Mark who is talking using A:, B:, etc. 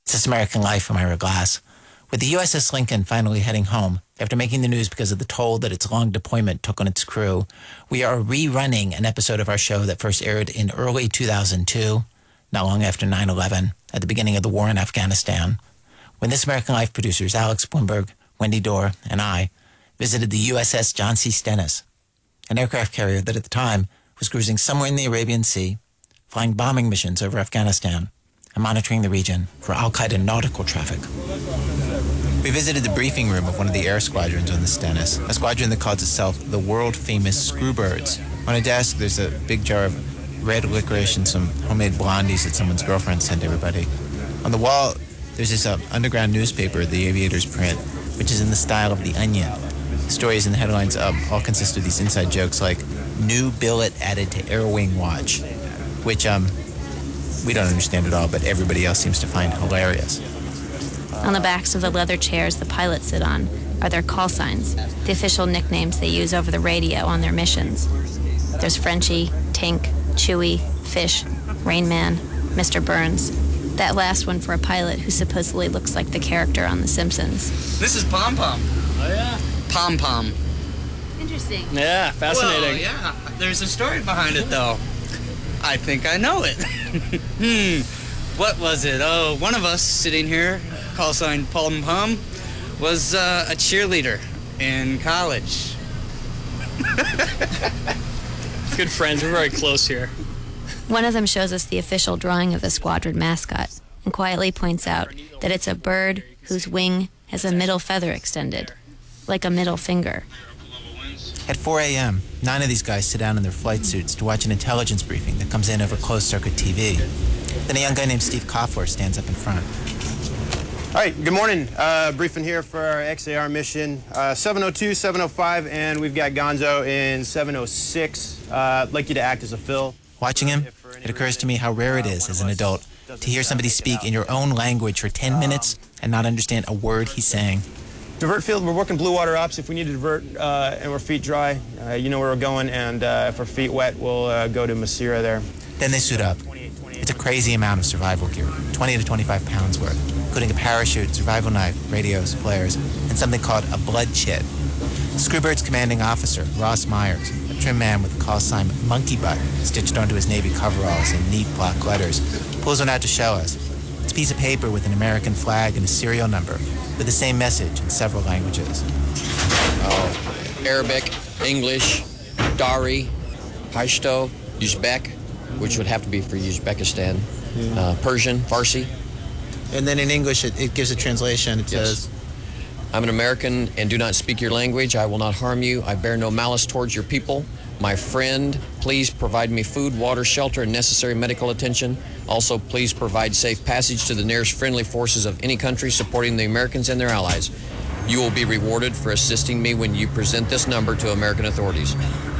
A: It's This American Life from Ira Glass. With the USS Lincoln finally heading home, after making the news because of the toll that its long deployment took on its crew, we are rerunning an episode of our show that first aired in early 2002, not long after 9/11, at the beginning of the war in Afghanistan, when This American Life producers Alex Bloomberg, Wendy Dorr, and I visited the USS John C. Stennis, an aircraft carrier that at the time was cruising somewhere in the Arabian Sea, flying bombing missions over Afghanistan, and monitoring the region for al-Qaeda nautical traffic. We visited the briefing room of one of the air squadrons on the Stennis, a squadron that calls itself the world-famous Screwbirds. On a desk, there's a big jar of red licorice and some homemade blondies that someone's girlfriend sent everybody. On the wall, there's this underground newspaper the aviators print, which is in the style of The Onion. The stories and the headlines all consist of these inside jokes like, "New billet added to Air Wing Watch," which we don't understand at all, but everybody else seems to find hilarious.
B: On the backs of the leather chairs the pilots sit on are their call signs, the official nicknames they use over the radio on their missions. There's Frenchie, Tink, Chewie, Fish, Rain Man, Mr. Burns. That last one for a pilot who supposedly looks like the character on The Simpsons.
C: This is Pom Pom.
D: Oh, yeah?
C: Pom Pom.
B: Interesting.
D: Yeah, fascinating.
C: Well, yeah. There's a story behind it, though. I think I know it. What was it? Oh, one of us sitting here, call sign Pom Pom, was a cheerleader in college.
D: Good friends. We're very close here.
B: One of them shows us the official drawing of the squadron mascot and quietly points out that it's a bird whose wing has a middle feather extended, like a middle finger.
A: At 4 a.m., 9 of these guys sit down in their flight suits to watch an intelligence briefing that comes in over closed-circuit TV. Then a young guy named Steve Koffler stands up in front.
E: All right, good morning. Briefing here for our XAR mission. 702, 705, and we've got Gonzo in 706. I'd like you to act as a fill.
A: Watching him, it occurs to me how rare it is as an adult to hear somebody speak in your own language for 10 minutes and not understand a word he's saying.
E: Divert field, we're working blue water ops. If we need to divert and our feet dry, you know where we're going, and if our feet wet, we'll go to Masira there.
A: Then they suit up. It's a crazy amount of survival gear, 20 to 25 pounds worth, including a parachute, survival knife, radios, flares, and something called a blood chit. Screwbird's commanding officer, Ross Myers, a trim man with the call sign Monkey Butt stitched onto his Navy coveralls in neat block letters, pulls one out to show us. It's a piece of paper with an American flag and a serial number, with the same message in several languages.
F: Arabic, English, Dari, Pashto, Uzbek, which would have to be for Uzbekistan, Persian, Farsi.
A: And then in English, it gives a translation. It says,
F: I'm an American and do not speak your language. I will not harm you. I bear no malice towards your people. My friend, please provide me food, water, shelter, and necessary medical attention. Also, please provide safe passage to the nearest friendly forces of any country supporting the Americans and their allies. You will be rewarded for assisting me when you present this number to American authorities.